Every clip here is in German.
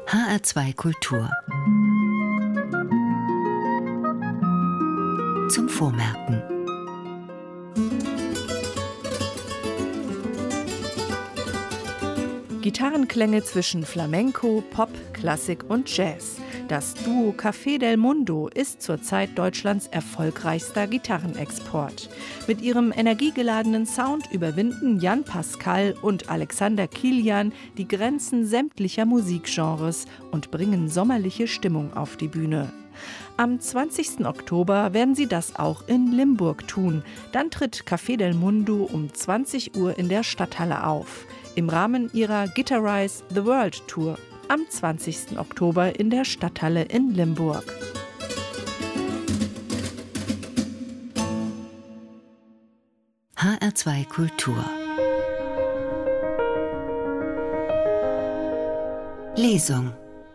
HR2 Kultur. Zum Vormerken. Gitarrenklänge zwischen Flamenco, Pop, Klassik und Jazz. Das Duo Café del Mundo ist zurzeit Deutschlands erfolgreichster Gitarrenexport. Mit ihrem energiegeladenen Sound überwinden Jan Pascal und Alexander Kilian die Grenzen sämtlicher Musikgenres und bringen sommerliche Stimmung auf die Bühne. Am 20. Oktober werden sie das auch in Limburg tun. Dann tritt Café del Mundo um 20 Uhr in der Stadthalle auf. Im Rahmen ihrer Guitarize the World Tour am 20. Oktober in der Stadthalle in Limburg. HR2 Kultur. Lesung.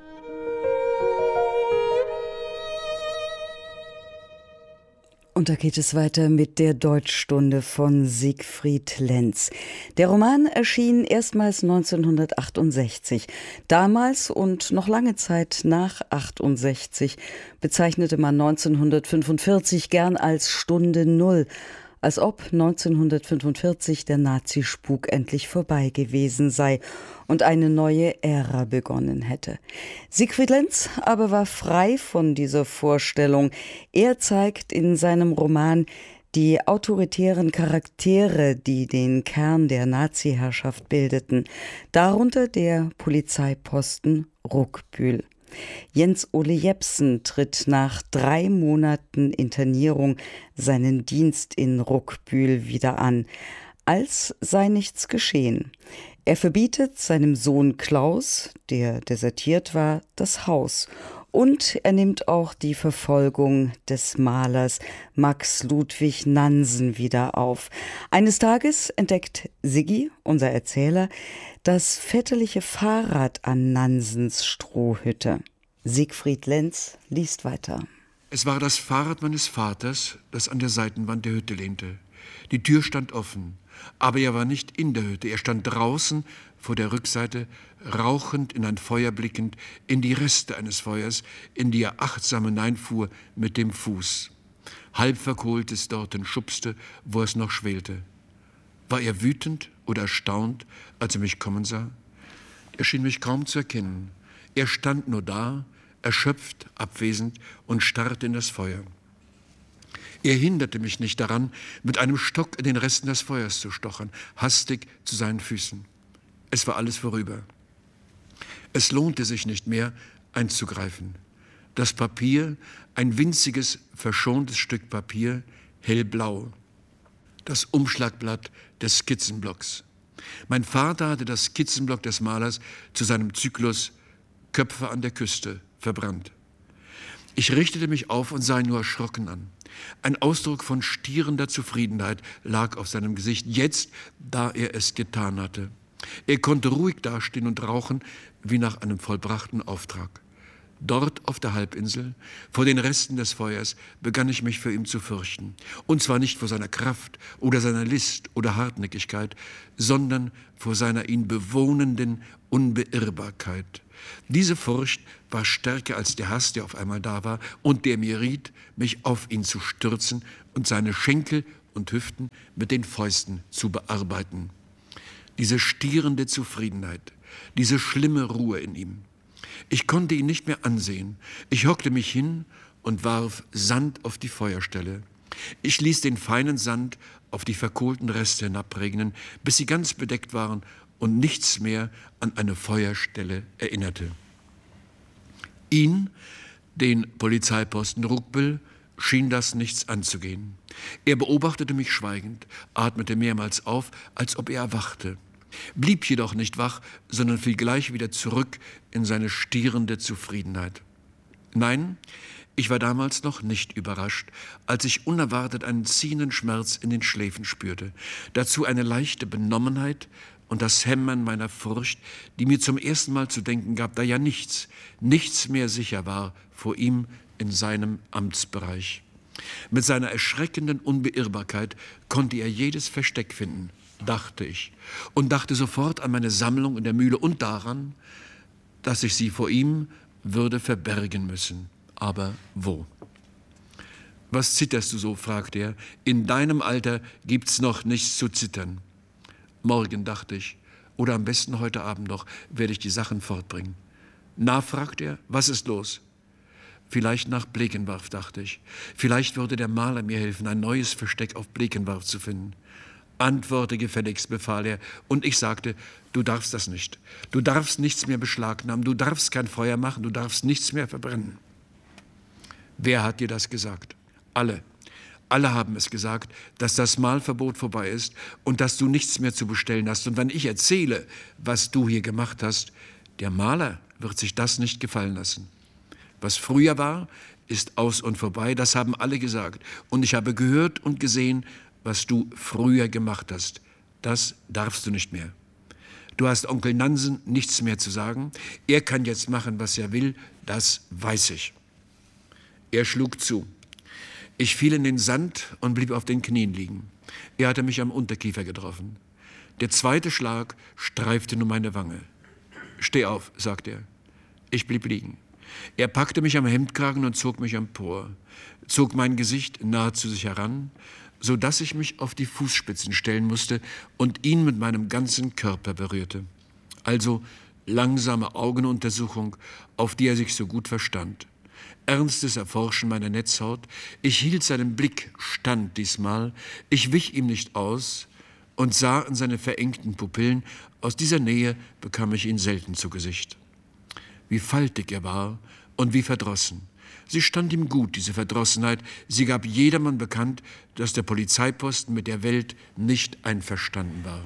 Und da geht es weiter mit der Deutschstunde von Siegfried Lenz. Der Roman erschien erstmals 1968. Damals und noch lange Zeit nach 68 bezeichnete man 1945 gern als Stunde Null, als ob 1945 der Nazispuk endlich vorbei gewesen sei und eine neue Ära begonnen hätte. Siegfried Lenz aber war frei von dieser Vorstellung. Er zeigt in seinem Roman die autoritären Charaktere, die den Kern der Nazi-Herrschaft bildeten, darunter der Polizeiposten Ruckbühl. Jens-Ole Jepsen tritt nach 3 Monaten Internierung seinen Dienst in Ruckbühl wieder an, als sei nichts geschehen. Er verbietet seinem Sohn Klaus, der desertiert war, das Haus. Und er nimmt auch die Verfolgung des Malers Max Ludwig Nansen wieder auf. Eines Tages entdeckt Siggi, unser Erzähler, das väterliche Fahrrad an Nansens Strohhütte. Siegfried Lenz liest weiter. Es war das Fahrrad meines Vaters, das an der Seitenwand der Hütte lehnte. Die Tür stand offen, aber er war nicht in der Hütte. Er stand draußen vor der Rückseite, rauchend in ein Feuer blickend, in die Reste eines Feuers, in die er achtsam hineinfuhr mit dem Fuß. Halb verkohltes dorten schubste, wo es noch schwelte. War er wütend oder erstaunt, als er mich kommen sah? Er schien mich kaum zu erkennen. Er stand nur da, erschöpft, abwesend und starrte in das Feuer. Er hinderte mich nicht daran, mit einem Stock in den Resten des Feuers zu stochern, hastig zu seinen Füßen. Es war alles vorüber. Es lohnte sich nicht mehr, einzugreifen. Das Papier, ein winziges, verschontes Stück Papier, hellblau. Das Umschlagblatt des Skizzenblocks. Mein Vater hatte das Skizzenblock des Malers zu seinem Zyklus Köpfe an der Küste verbrannt. Ich richtete mich auf und sah ihn nur erschrocken an. Ein Ausdruck von stierender Zufriedenheit lag auf seinem Gesicht, jetzt, da er es getan hatte. Er konnte ruhig dastehen und rauchen, wie nach einem vollbrachten Auftrag. Dort auf der Halbinsel, vor den Resten des Feuers, begann ich mich für ihn zu fürchten. Und zwar nicht vor seiner Kraft oder seiner List oder Hartnäckigkeit, sondern vor seiner ihn bewohnenden Unbeirrbarkeit. Diese Furcht war stärker als der Hass, der auf einmal da war und der mir riet, mich auf ihn zu stürzen und seine Schenkel und Hüften mit den Fäusten zu bearbeiten. Diese stierende Zufriedenheit, diese schlimme Ruhe in ihm. Ich konnte ihn nicht mehr ansehen. Ich hockte mich hin und warf Sand auf die Feuerstelle. Ich ließ den feinen Sand auf die verkohlten Reste hinabregnen, bis sie ganz bedeckt waren und nichts mehr an eine Feuerstelle erinnerte. Ihn, den Polizeiposten Ruckbühl, schien das nichts anzugehen. Er beobachtete mich schweigend, atmete mehrmals auf, als ob er erwachte, blieb jedoch nicht wach, sondern fiel gleich wieder zurück in seine stierende Zufriedenheit. Nein, ich war damals noch nicht überrascht, als ich unerwartet einen ziehenden Schmerz in den Schläfen spürte, dazu eine leichte Benommenheit und das Hämmern meiner Furcht, die mir zum ersten Mal zu denken gab, da ja nichts mehr sicher war vor ihm in seinem Amtsbereich. Mit seiner erschreckenden Unbeirrbarkeit konnte er jedes Versteck finden, dachte ich, und dachte sofort an meine Sammlung in der Mühle und daran, dass ich sie vor ihm würde verbergen müssen. Aber wo? »Was zitterst du so?« fragte er. »In deinem Alter gibt's noch nichts zu zittern.« »Morgen«, dachte ich, »oder am besten heute Abend noch, werde ich die Sachen fortbringen.« »Na«, fragte er, »was ist los?« »Vielleicht nach Blekenwarf«, dachte ich. »Vielleicht würde der Maler mir helfen, ein neues Versteck auf Blekenwarf zu finden.« »Antworte gefälligst«, befahl er, und ich sagte, »Du darfst das nicht. Du darfst nichts mehr beschlagnahmen, du darfst kein Feuer machen, du darfst nichts mehr verbrennen.« »Wer hat dir das gesagt?« »Alle. Alle haben es gesagt, dass das Malverbot vorbei ist und dass du nichts mehr zu bestellen hast. Und wenn ich erzähle, was du hier gemacht hast, der Maler wird sich das nicht gefallen lassen. Was früher war, ist aus und vorbei, das haben alle gesagt. Und ich habe gehört und gesehen, was du früher gemacht hast. Das darfst du nicht mehr. Du hast Onkel Nansen nichts mehr zu sagen. Er kann jetzt machen, was er will, das weiß ich.« Er schlug zu. Ich fiel in den Sand und blieb auf den Knien liegen. Er hatte mich am Unterkiefer getroffen. Der zweite Schlag streifte nur meine Wange. »Steh auf«, sagte er. Ich blieb liegen. Er packte mich am Hemdkragen und zog mich empor, zog mein Gesicht nahe zu sich heran, so dass ich mich auf die Fußspitzen stellen musste und ihn mit meinem ganzen Körper berührte. Also langsame Augenuntersuchung, auf die er sich so gut verstand. Ernstes Erforschen meiner Netzhaut. Ich hielt seinen Blick stand diesmal. Ich wich ihm nicht aus und sah in seine verengten Pupillen. Aus dieser Nähe bekam ich ihn selten zu Gesicht. Wie faltig er war und wie verdrossen. Sie stand ihm gut, diese Verdrossenheit. Sie gab jedermann bekannt, dass der Polizeiposten mit der Welt nicht einverstanden war.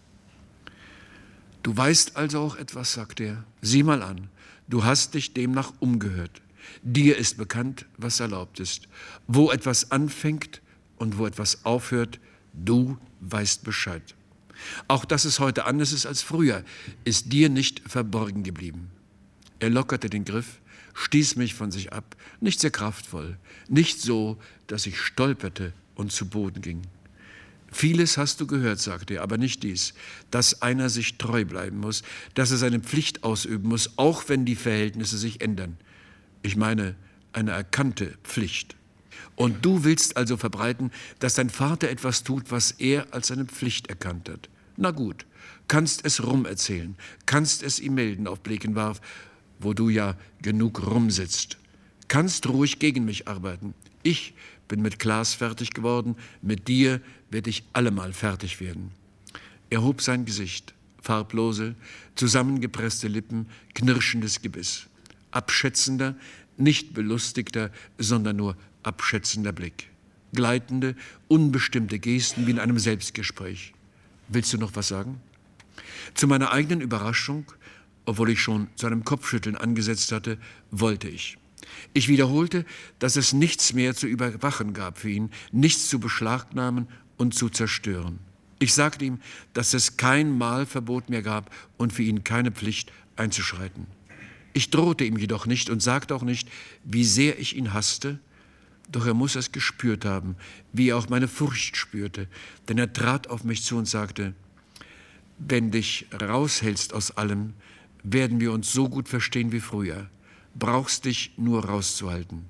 »Du weißt also auch etwas«, sagte er. »Sieh mal an, du hast dich demnach umgehört. Dir ist bekannt, was erlaubt ist. Wo etwas anfängt und wo etwas aufhört, du weißt Bescheid. Auch dass es heute anders ist als früher, ist dir nicht verborgen geblieben.« Er lockerte den Griff, stieß mich von sich ab, nicht sehr kraftvoll, nicht so, dass ich stolperte und zu Boden ging. »Vieles hast du gehört«, sagte er, »aber nicht dies, dass einer sich treu bleiben muss, dass er seine Pflicht ausüben muss, auch wenn die Verhältnisse sich ändern. Ich meine, eine erkannte Pflicht. Und du willst also verbreiten, dass dein Vater etwas tut, was er als seine Pflicht erkannt hat. Na gut, kannst es rumerzählen, kannst es ihm melden auf Blekenwarf, wo du ja genug rumsitzt. Kannst ruhig gegen mich arbeiten. Ich bin mit Klaas fertig geworden, mit dir werde ich allemal fertig werden.« Er hob sein Gesicht, farblose, zusammengepresste Lippen, knirschendes Gebiss. Abschätzender, nicht belustigter, sondern nur abschätzender Blick. Gleitende, unbestimmte Gesten wie in einem Selbstgespräch. »Willst du noch was sagen?« Zu meiner eigenen Überraschung, obwohl ich schon zu einem Kopfschütteln angesetzt hatte, wollte ich. Ich wiederholte, dass es nichts mehr zu überwachen gab für ihn, nichts zu beschlagnahmen und zu zerstören. Ich sagte ihm, dass es kein Malverbot mehr gab und für ihn keine Pflicht einzuschreiten. Ich drohte ihm jedoch nicht und sagte auch nicht, wie sehr ich ihn hasste, doch er muss es gespürt haben, wie er auch meine Furcht spürte, denn er trat auf mich zu und sagte, »Wenn dich raushältst aus allem, werden wir uns so gut verstehen wie früher, brauchst dich nur rauszuhalten.«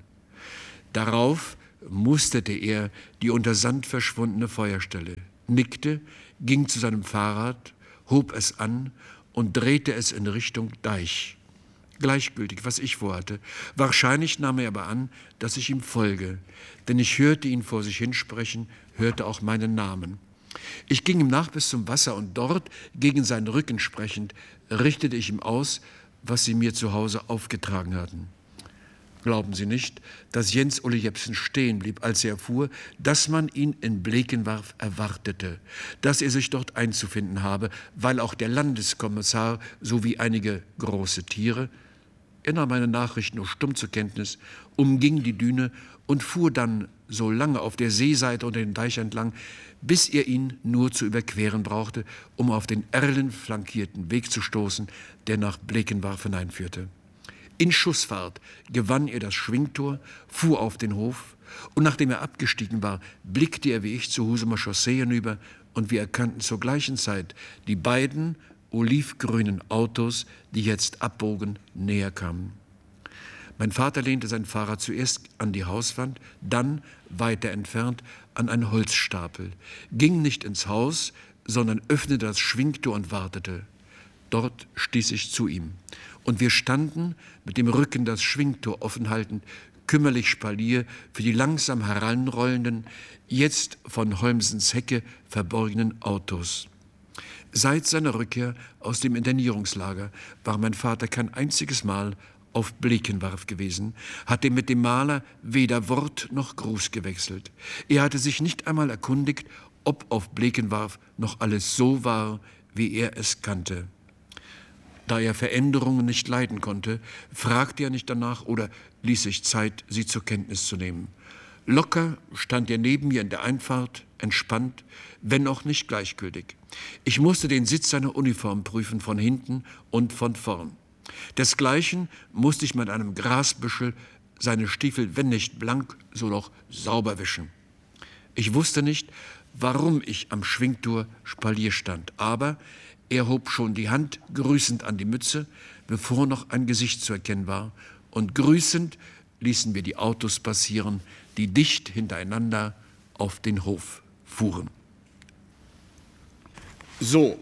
Darauf musterte er die unter Sand verschwundene Feuerstelle, nickte, ging zu seinem Fahrrad, hob es an und drehte es in Richtung Deich. Gleichgültig, was ich vorhatte. Wahrscheinlich nahm er aber an, dass ich ihm folge, denn ich hörte ihn vor sich hinsprechen, hörte auch meinen Namen. Ich ging ihm nach bis zum Wasser und dort, gegen seinen Rücken sprechend, richtete ich ihm aus, was sie mir zu Hause aufgetragen hatten. Glauben Sie nicht, dass Jens Ulle Jepsen stehen blieb, als er erfuhr, dass man ihn in Blekenwarf erwartete, dass er sich dort einzufinden habe, weil auch der Landeskommissar sowie einige große Tiere. Er nahm meine Nachricht nur stumm zur Kenntnis, umging die Düne und fuhr dann so lange auf der Seeseite unter dem Deich entlang, bis er ihn nur zu überqueren brauchte, um auf den erlenflankierten Weg zu stoßen, der nach Blekenwarf hineinführte. In Schussfahrt gewann er das Schwingtor, fuhr auf den Hof und nachdem er abgestiegen war, blickte er wie ich zur Husumer Chaussee hinüber und wir erkannten zur gleichen Zeit die beiden olivgrünen Autos, die jetzt abbogen, näher kamen. Mein Vater lehnte sein Fahrrad zuerst an die Hauswand, dann, weiter entfernt, an einen Holzstapel, ging nicht ins Haus, sondern öffnete das Schwingtor und wartete. Dort stieß ich zu ihm. Und wir standen, mit dem Rücken das Schwingtor offen haltend, kümmerlich Spalier für die langsam heranrollenden, jetzt von Holmsens Hecke verborgenen Autos. Seit seiner Rückkehr aus dem Internierungslager war mein Vater kein einziges Mal auf Blekenwarf gewesen, hatte mit dem Maler weder Wort noch Gruß gewechselt. Er hatte sich nicht einmal erkundigt, ob auf Blekenwarf noch alles so war, wie er es kannte. Da er Veränderungen nicht leiden konnte, fragte er nicht danach oder ließ sich Zeit, sie zur Kenntnis zu nehmen. Locker stand er neben mir in der Einfahrt, entspannt, wenn auch nicht gleichgültig. Ich musste den Sitz seiner Uniform prüfen, von hinten und von vorn. Desgleichen musste ich mit einem Grasbüschel seine Stiefel, wenn nicht blank, so doch sauber wischen. Ich wusste nicht, warum ich am Schwingtor Spalier stand, aber er hob schon die Hand grüßend an die Mütze, bevor noch ein Gesicht zu erkennen war, und grüßend ließen wir die Autos passieren, die dicht hintereinander auf den Hof fuhren. So,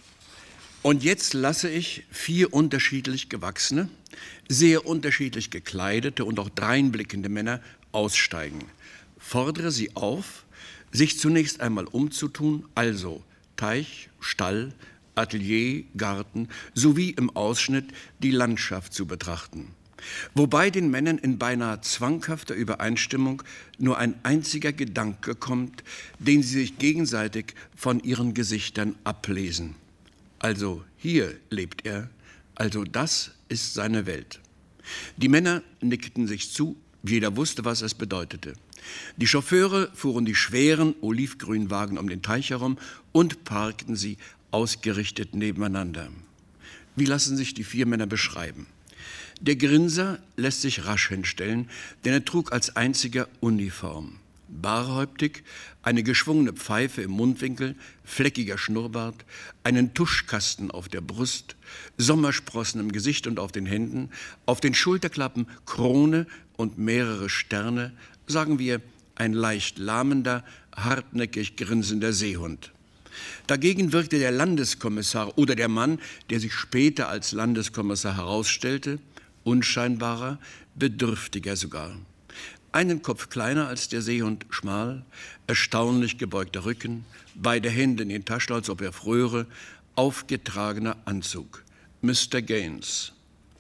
und jetzt lasse ich 4 unterschiedlich gewachsene, sehr unterschiedlich gekleidete und auch dreinblickende Männer aussteigen. Fordere sie auf, sich zunächst einmal umzutun, also Teich, Stall, Atelier, Garten sowie im Ausschnitt die Landschaft zu betrachten. Wobei den Männern in beinahe zwanghafter Übereinstimmung nur ein einziger Gedanke kommt, den sie sich gegenseitig von ihren Gesichtern ablesen. Also hier lebt er, also das ist seine Welt. Die Männer nickten sich zu, jeder wusste, was es bedeutete. Die Chauffeure fuhren die schweren olivgrünen Wagen um den Teich herum und parkten sie ausgerichtet nebeneinander. Wie lassen sich die 4 Männer beschreiben? Der Grinser lässt sich rasch hinstellen, denn er trug als einziger Uniform. Barhäuptig, eine geschwungene Pfeife im Mundwinkel, fleckiger Schnurrbart, einen Tuschkasten auf der Brust, Sommersprossen im Gesicht und auf den Händen, auf den Schulterklappen Krone und mehrere Sterne, sagen wir, ein leicht lahmender, hartnäckig grinsender Seehund. Dagegen wirkte der Landeskommissar oder der Mann, der sich später als Landeskommissar herausstellte, unscheinbarer, bedürftiger sogar. Einen Kopf kleiner als der Seehund, schmal, erstaunlich gebeugter Rücken, beide Hände in den Taschen, als ob er fröre, aufgetragener Anzug. Mr. Gaines.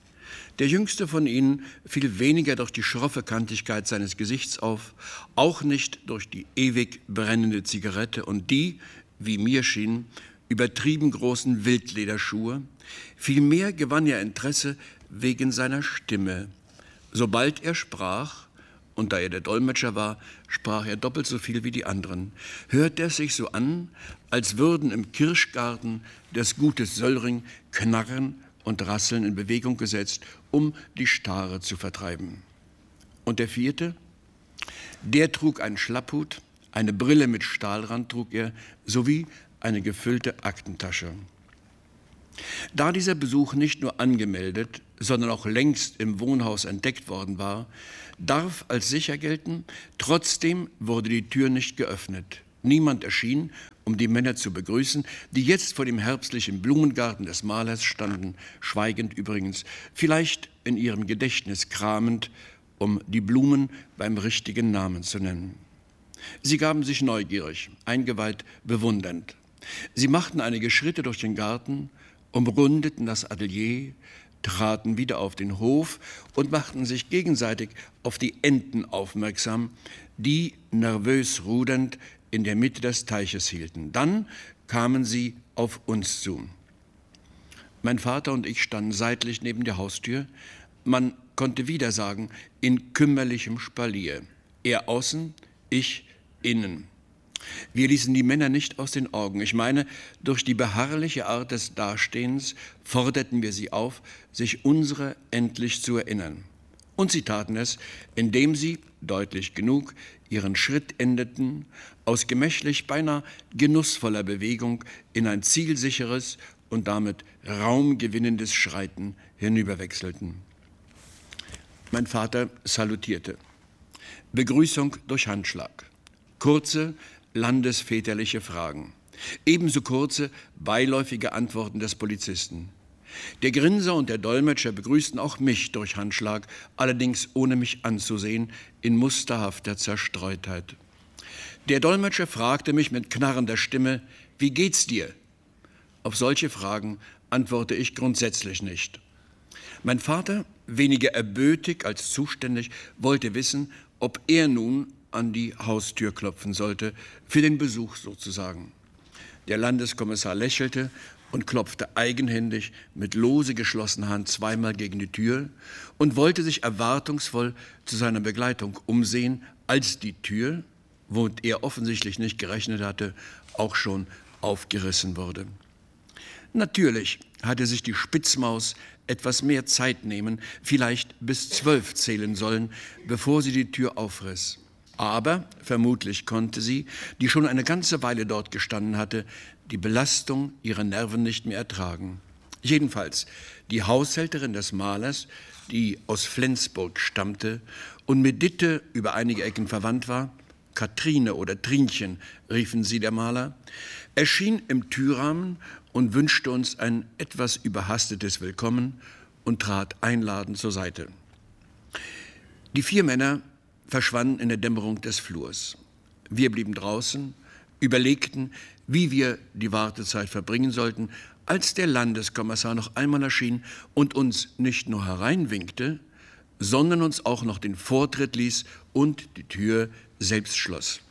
Der jüngste von ihnen fiel weniger durch die schroffe Kantigkeit seines Gesichts auf, auch nicht durch die ewig brennende Zigarette und die, wie mir schien, übertrieben großen Wildlederschuhe. Vielmehr gewann er Interesse wegen seiner Stimme. Sobald er sprach, und da er der Dolmetscher war, sprach er doppelt so viel wie die anderen, hörte es sich so an, als würden im Kirschgarten des Gutes Söllring Knarren und Rasseln in Bewegung gesetzt, um die Stare zu vertreiben. Und der 4., der trug einen Schlapphut, eine Brille mit Stahlrand trug er, sowie eine gefüllte Aktentasche. Da dieser Besuch nicht nur angemeldet, sondern auch längst im Wohnhaus entdeckt worden war, darf als sicher gelten, trotzdem wurde die Tür nicht geöffnet. Niemand erschien, um die Männer zu begrüßen, die jetzt vor dem herbstlichen Blumengarten des Malers standen, schweigend übrigens, vielleicht in ihrem Gedächtnis kramend, um die Blumen beim richtigen Namen zu nennen. Sie gaben sich neugierig, eingeweiht, bewundernd. Sie machten einige Schritte durch den Garten, umrundeten das Atelier, traten wieder auf den Hof und machten sich gegenseitig auf die Enten aufmerksam, die, nervös rudernd, in der Mitte des Teiches hielten. Dann kamen sie auf uns zu. Mein Vater und ich standen seitlich neben der Haustür. Man konnte wieder sagen, in kümmerlichem Spalier. Er außen, ich innen. Wir ließen die Männer nicht aus den Augen. Ich meine, durch die beharrliche Art des Dastehens forderten wir sie auf, sich unserer endlich zu erinnern. Und sie taten es, indem sie, deutlich genug, ihren Schritt endeten, aus gemächlich, beinahe genussvoller Bewegung in ein zielsicheres und damit raumgewinnendes Schreiten hinüberwechselten. Mein Vater salutierte. Begrüßung durch Handschlag. Kurze, landesväterliche Fragen. Ebenso kurze, beiläufige Antworten des Polizisten. Der Grinser und der Dolmetscher begrüßten auch mich durch Handschlag, allerdings ohne mich anzusehen, in musterhafter Zerstreutheit. Der Dolmetscher fragte mich mit knarrender Stimme: Wie geht's dir? Auf solche Fragen antworte ich grundsätzlich nicht. Mein Vater, weniger erbötig als zuständig, wollte wissen, ob er nun an die Haustür klopfen sollte, für den Besuch sozusagen. Der Landeskommissar lächelte und klopfte eigenhändig mit lose geschlossener Hand zweimal gegen die Tür und wollte sich erwartungsvoll zu seiner Begleitung umsehen, als die Tür, womit er offensichtlich nicht gerechnet hatte, auch schon aufgerissen wurde. Natürlich hatte sich die Spitzmaus etwas mehr Zeit nehmen, vielleicht bis 12 zählen sollen, bevor sie die Tür aufriss. Aber vermutlich konnte sie, die schon eine ganze Weile dort gestanden hatte, die Belastung ihrer Nerven nicht mehr ertragen. Jedenfalls die Haushälterin des Malers, die aus Flensburg stammte und mit Ditte über einige Ecken verwandt war, Katrine oder Trinchen riefen sie der Maler, erschien im Türrahmen und wünschte uns ein etwas überhastetes Willkommen und trat einladend zur Seite. Die 4 Männer verschwanden in der Dämmerung des Flurs. Wir blieben draußen, überlegten, wie wir die Wartezeit verbringen sollten, als der Landeskommissar noch einmal erschien und uns nicht nur hereinwinkte, sondern uns auch noch den Vortritt ließ und die Tür selbst schloss.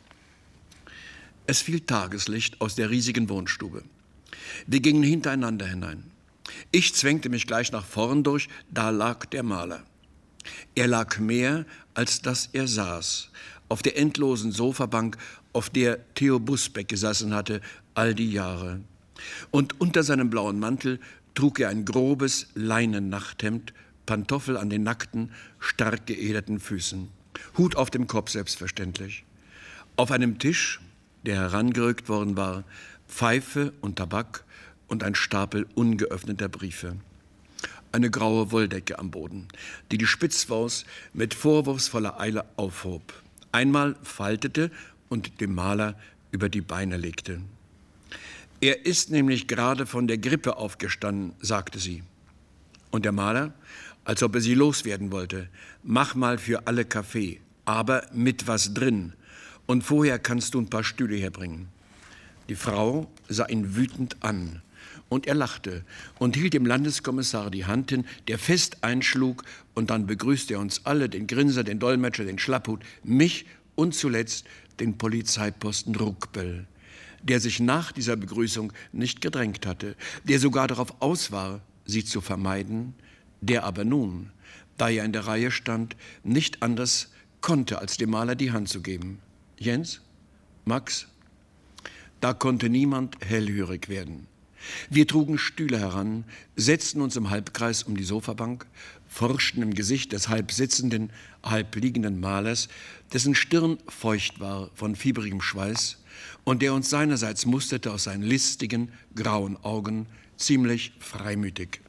Es fiel Tageslicht aus der riesigen Wohnstube. Wir gingen hintereinander hinein. Ich zwängte mich gleich nach vorn durch, da lag der Maler. Er lag mehr, als dass er saß, auf der endlosen Sofabank, auf der Theo Busbeck gesessen hatte, all die Jahre. Und unter seinem blauen Mantel trug er ein grobes Leinennachthemd, Pantoffel an den nackten, stark geederten Füßen. Hut auf dem Kopf selbstverständlich. Auf einem Tisch, der herangerückt worden war, Pfeife und Tabak und ein Stapel ungeöffneter Briefe. Eine graue Wolldecke am Boden, die die Spitzmaus mit vorwurfsvoller Eile aufhob, einmal faltete und dem Maler über die Beine legte. Er ist nämlich gerade von der Grippe aufgestanden, sagte sie. Und der Maler, als ob er sie loswerden wollte: Mach mal für alle Kaffee, aber mit was drin. Und vorher kannst du ein paar Stühle herbringen. Die Frau sah ihn wütend an. Und er lachte und hielt dem Landeskommissar die Hand hin, der fest einschlug, und dann begrüßte er uns alle, den Grinser, den Dolmetscher, den Schlapphut, mich und zuletzt den Polizeiposten Ruckbel, der sich nach dieser Begrüßung nicht gedrängt hatte, der sogar darauf aus war, sie zu vermeiden, der aber nun, da er in der Reihe stand, nicht anders konnte, als dem Maler die Hand zu geben. Jens? Max? Da konnte niemand hellhörig werden. Wir trugen Stühle heran, setzten uns im Halbkreis um die Sofabank, forschten im Gesicht des halb sitzenden, halb liegenden Malers, dessen Stirn feucht war von fieberigem Schweiß und der uns seinerseits musterte aus seinen listigen, grauen Augen, ziemlich freimütig.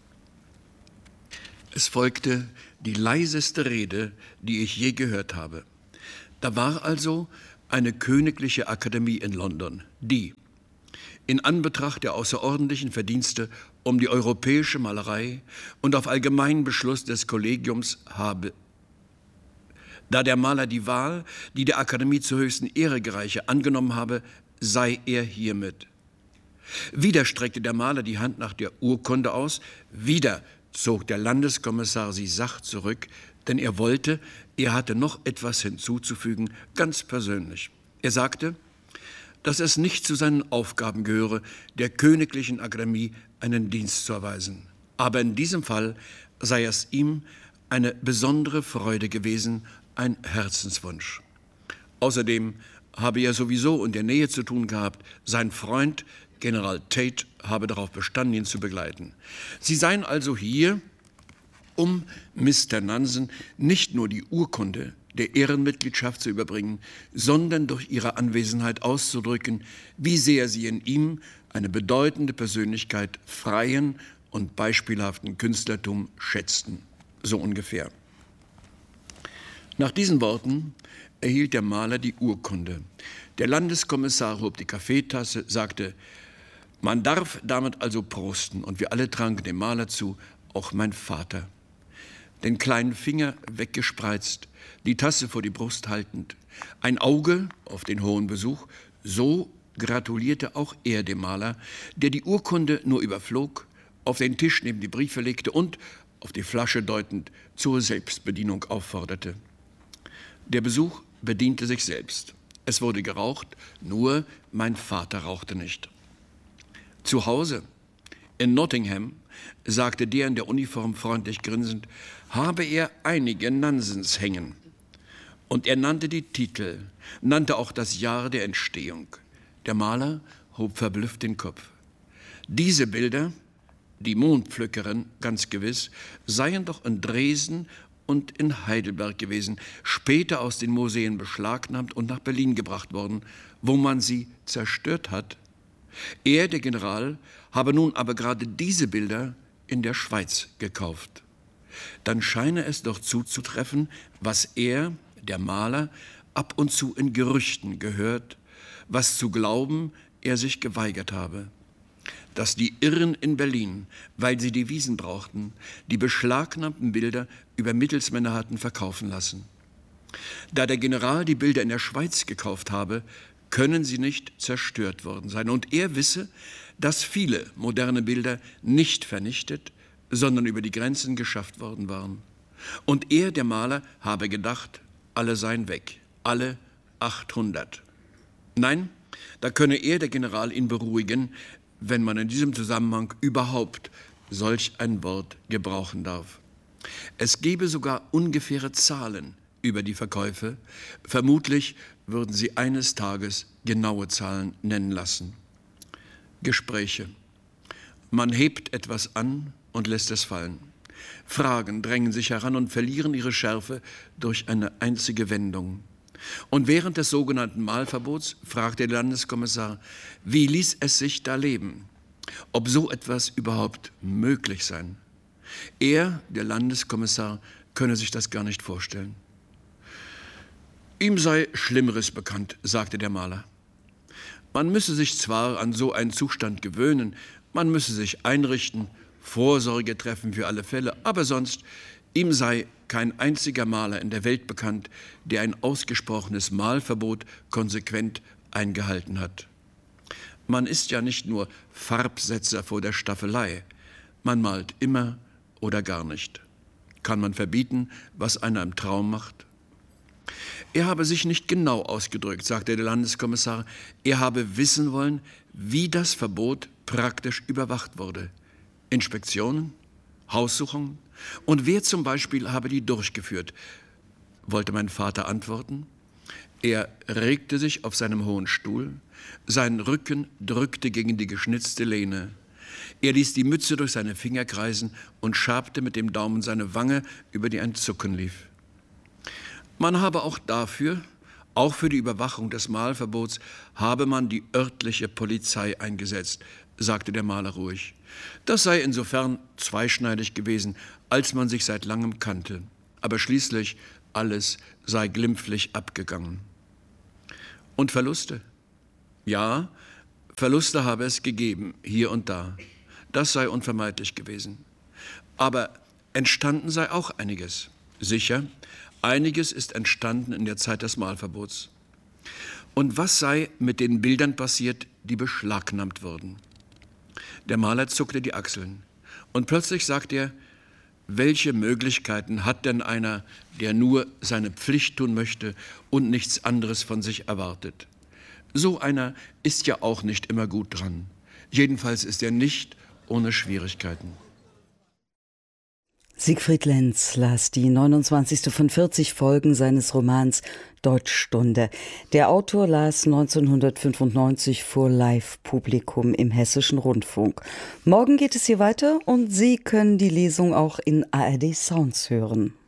Es folgte die leiseste Rede, die ich je gehört habe. Da war also eine königliche Akademie in London, die in Anbetracht der außerordentlichen Verdienste um die europäische Malerei und auf allgemeinen Beschluss des Kollegiums habe, da der Maler die Wahl, die der Akademie zur höchsten Ehre gereiche, angenommen habe, sei er hiermit. Wieder streckte der Maler die Hand nach der Urkunde aus, wieder zog der Landeskommissar sie sacht zurück, denn er hatte noch etwas hinzuzufügen, ganz persönlich. Er sagte, dass es nicht zu seinen Aufgaben gehöre, der Königlichen Akademie einen Dienst zu erweisen. Aber in diesem Fall sei es ihm eine besondere Freude gewesen, ein Herzenswunsch. Außerdem habe er sowieso in der Nähe zu tun gehabt. Sein Freund General Tate habe darauf bestanden, ihn zu begleiten. Sie seien also hier, um Mr. Nansen nicht nur die Urkunde der Ehrenmitgliedschaft zu überbringen, sondern durch ihre Anwesenheit auszudrücken, wie sehr sie in ihm eine bedeutende Persönlichkeit freien und beispielhaften Künstlertum schätzten. So ungefähr. Nach diesen Worten erhielt der Maler die Urkunde. Der Landeskommissar hob die Kaffeetasse, sagte: Man darf damit also prosten. Und wir alle tranken dem Maler zu, auch mein Vater. Den kleinen Finger weggespreizt, die Tasse vor die Brust haltend, ein Auge auf den hohen Besuch, so gratulierte auch er dem Maler, der die Urkunde nur überflog, auf den Tisch neben die Briefe legte und, auf die Flasche deutend, zur Selbstbedienung aufforderte. Der Besuch bediente sich selbst. Es wurde geraucht, nur mein Vater rauchte nicht. Zu Hause, in Nottingham, sagte der in der Uniform freundlich grinsend, habe er einige Nansens hängen. Und er nannte die Titel, nannte auch das Jahr der Entstehung. Der Maler hob verblüfft den Kopf. Diese Bilder, die Mondpflückerin ganz gewiss, seien doch in Dresden und in Heidelberg gewesen, später aus den Museen beschlagnahmt und nach Berlin gebracht worden, wo man sie zerstört hat. Er, der General, habe nun aber gerade diese Bilder in der Schweiz gekauft. Dann scheine es doch zuzutreffen, was er, der Maler, ab und zu in Gerüchten gehört, was zu glauben er sich geweigert habe. Dass die Irren in Berlin, weil sie die Wiesen brauchten, die beschlagnahmten Bilder über Mittelsmänner hatten verkaufen lassen. Da der General die Bilder in der Schweiz gekauft habe, können sie nicht zerstört worden sein. Und er wisse, dass viele moderne Bilder nicht vernichtet, sondern über die Grenzen geschafft worden waren. Und er, der Maler, habe gedacht, alle seien weg, alle 800. Nein, da könne er, der General, ihn beruhigen, wenn man in diesem Zusammenhang überhaupt solch ein Wort gebrauchen darf. Es gebe sogar ungefähre Zahlen über die Verkäufe. Vermutlich würden sie eines Tages genaue Zahlen nennen lassen. Gespräche. Man hebt etwas an und lässt es fallen. Fragen drängen sich heran und verlieren ihre Schärfe durch eine einzige Wendung. Und während des sogenannten Malverbots fragte der Landeskommissar, wie ließ es sich da leben? Ob so etwas überhaupt möglich sei? Er, der Landeskommissar, könne sich das gar nicht vorstellen. Ihm sei Schlimmeres bekannt, sagte der Maler. Man müsse sich zwar an so einen Zustand gewöhnen, man müsse sich einrichten, Vorsorge treffen für alle Fälle, aber sonst, ihm sei kein einziger Maler in der Welt bekannt, der ein ausgesprochenes Malverbot konsequent eingehalten hat. Man ist ja nicht nur Farbsetzer vor der Staffelei, man malt immer oder gar nicht. Kann man verbieten, was einer im Traum macht? Er habe sich nicht genau ausgedrückt, sagte der Landeskommissar. Er habe wissen wollen, wie das Verbot praktisch überwacht wurde. Inspektionen, Haussuchungen und wer zum Beispiel habe die durchgeführt? Wollte mein Vater antworten? Er regte sich auf seinem hohen Stuhl, sein Rücken drückte gegen die geschnitzte Lehne. Er ließ die Mütze durch seine Finger kreisen und schabte mit dem Daumen seine Wange, über die ein Zucken lief. Man habe auch dafür, auch für die Überwachung des Malverbots, habe man die örtliche Polizei eingesetzt, sagte der Maler ruhig. Das sei insofern zweischneidig gewesen, als man sich seit langem kannte. Aber schließlich alles sei glimpflich abgegangen. Und Verluste? Ja, Verluste habe es gegeben, hier und da. Das sei unvermeidlich gewesen. Aber entstanden sei auch einiges. Sicher, einiges ist entstanden in der Zeit des Malverbots. Und was sei mit den Bildern passiert, die beschlagnahmt wurden? Der Maler zuckte die Achseln. Und plötzlich sagte er, welche Möglichkeiten hat denn einer, der nur seine Pflicht tun möchte und nichts anderes von sich erwartet? So einer ist ja auch nicht immer gut dran. Jedenfalls ist er nicht ohne Schwierigkeiten. Siegfried Lenz las die 29. von 40 Folgen seines Romans Deutschstunde. Der Autor las 1995 vor Live-Publikum im Hessischen Rundfunk. Morgen geht es hier weiter und Sie können die Lesung auch in ARD Sounds hören.